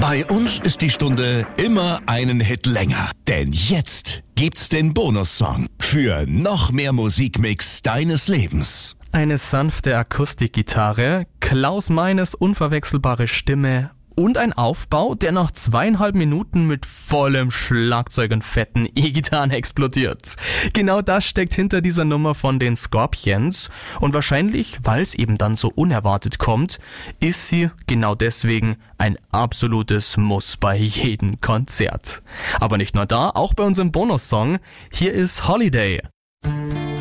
Bei uns ist die Stunde immer einen Hit länger. Denn jetzt gibt's den Bonussong für noch mehr Musikmix deines Lebens. Eine sanfte Akustikgitarre, Klaus Meines unverwechselbare Stimme und ein Aufbau, der nach 2,5 Minuten mit vollem Schlagzeug und fetten E-Gitarren explodiert. Genau das steckt hinter dieser Nummer von den Scorpions und wahrscheinlich, weil es eben dann so unerwartet kommt, ist sie genau deswegen ein absolutes Muss bei jedem Konzert. Aber nicht nur da, auch bei unserem Bonussong. Hier ist Holiday.